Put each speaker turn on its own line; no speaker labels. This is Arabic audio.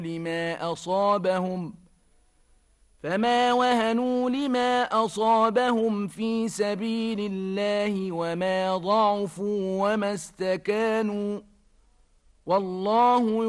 لما أصابهم فما وهنوا لما أصابهم في سبيل الله وما ضعفوا وما استكانوا والله